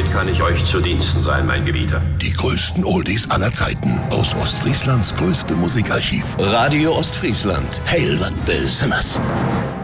Womit kann ich euch zu Diensten sein, mein Gebieter? Die größten Oldies aller Zeiten aus Ostfrieslands größtem Musikarchiv. Radio Ostfriesland. Heil wat Besonderes.